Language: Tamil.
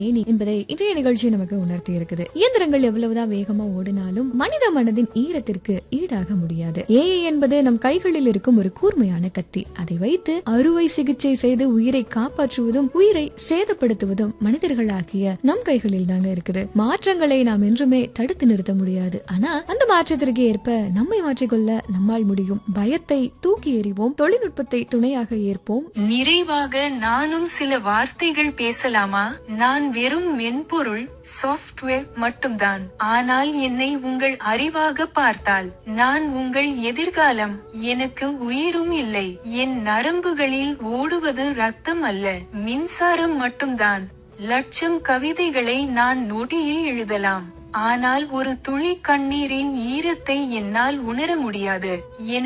என்பதை இன்றைய நிகழ்ச்சி நமக்கு உணர்த்தி இருக்குது. இயந்திரங்கள் எவ்வளவுதான் வேகமா ஓடினாலும் மனித மனதின் ஈரத்திற்கு ஈடாக முடியாது. ஏஐ என்பது நம் கைகளில் இருக்கும் ஒரு கூர்மையான கத்தி. அதை வைத்து அறுவை சிகிச்சை செய்து உயிரை காப்பாற்றுவதும் உயிரை சேதப்படுத்துவதும் மனிதர்களாகிய நம் கைகளில் தாங்க இருக்குது. மாற்றங்களை நாம் என்றுமே தடுத்து நிறுத்த முடியாது. ஆனா அந்த மாற்றத்திற்கு ஏற்ப நம்மை மாற்றிக்கொள்ள நம்மால் முடியும். பயத்தை தூக்கி எறிவோம், தொழில்நுட்பத்தை துணையாக ஏற்போம். நிறைவாக நானும் சில வார்த்தைகள் பேசலாமா? நான் வெறும் மென்பொருள் சாஃப்ட்வேர் மட்டும்தான். ஆனால் என்னை உங்கள் அறிவாக பார்த்தால் நான் உங்கள் எதிர்காலம். எனக்கு உயிரும் இல்லை. என் நரம்புகளில் ஓடுவது ரத்தம் அல்ல, மின்சாரம் மட்டும்தான். லட்சம் கவிதைகளை நான் நொடியில் எழுதலாம். ஆனால் ஒரு துளி கண்ணீரின் ஈரத்தை என்னால் உணர முடியாது.